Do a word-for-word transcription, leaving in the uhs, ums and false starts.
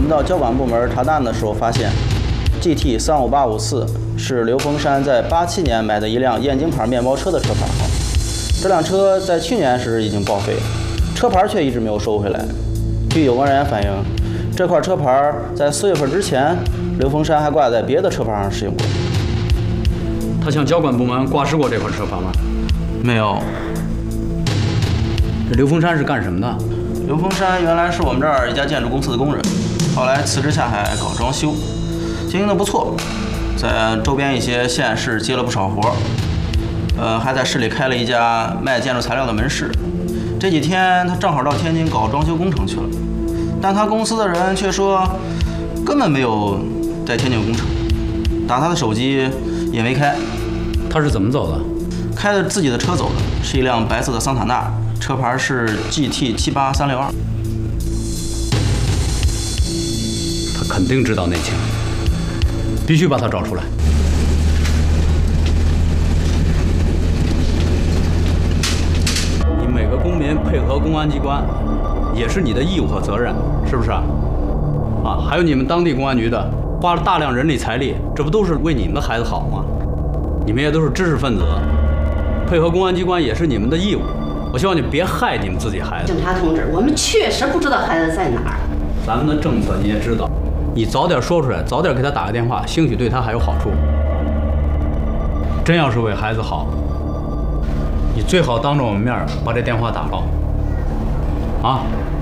们到交管部门查档的时候发现 ，G T 三五八五四是刘峰山在八七年买的一辆燕京牌面包车的车牌号。这辆车在去年时已经报废，车牌却一直没有收回来。据有关人员反映，这块车牌在四月份之前，刘峰山还挂在别的车牌上使用过。 他向交管部门挂失过这块车牌吗？ 没有。 这刘峰山是干什么的？ 刘峰山原来是我们这儿一家建筑公司的工人，后来辞职下海搞装修，经营的不错，在周边一些县市接了不少活，呃，还在市里开了一家卖建筑材料的门市。这几天他正好到天津搞装修工程去了，但他公司的人却说根本没有在天津有工程，打他的手机也没开。 他是怎么走的？ 开着自己的车走的，是一辆白色的桑塔纳，车牌是 G T 七八三六二。 他肯定知道内情，必须把他找出来。你每个公民配合公安机关，也是你的义务和责任，是不是啊？啊，还有你们当地公安局的，花了大量人力财力，这不都是为你们的孩子好吗？你们也都是知识分子，配合公安机关也是你们的义务。我希望你别害你们自己孩子。 警察同志，我们确实不知道孩子在哪儿。 咱们的政策你也知道，你早点说出来，早点给他打个电话，兴许对他还有好处。真要是为孩子好，你最好当着我们面把这电话打了。啊。